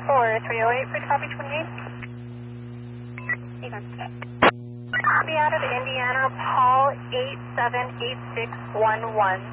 4308 for copy 28. Copy out of Indiana, Paul 878611.